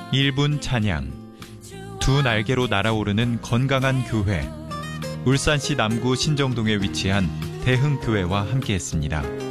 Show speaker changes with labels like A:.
A: 1분 찬양, 두 날개로 날아오르는 건강한 교회. 울산시 남구 신정동에 위치한 대흥교회와 함께했습니다.